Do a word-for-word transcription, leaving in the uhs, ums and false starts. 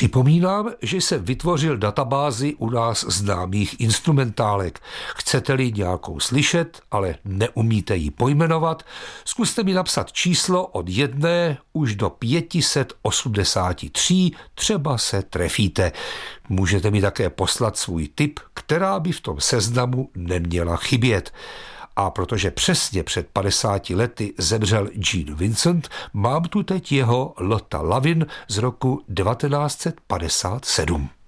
Připomínám, že jsem vytvořil databázi u nás známých instrumentálek. Chcete-li nějakou slyšet, ale neumíte ji pojmenovat, zkuste mi napsat číslo od jedné už do pět set osmdesát tři, třeba se trefíte. Můžete mi také poslat svůj tip, která by v tom seznamu neměla chybět. A protože přesně před padesáti lety zemřel Gene Vincent, mám tu teď jeho Lotta Lavin z roku devatenáct set padesát sedm.